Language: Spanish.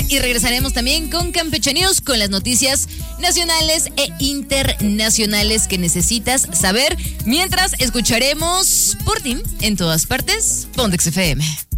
y regresaremos también con Campeche News, con las noticias nacionales e internacionales que necesitas saber. Mientras escucharemos por ti en todas partes, Pontex FM.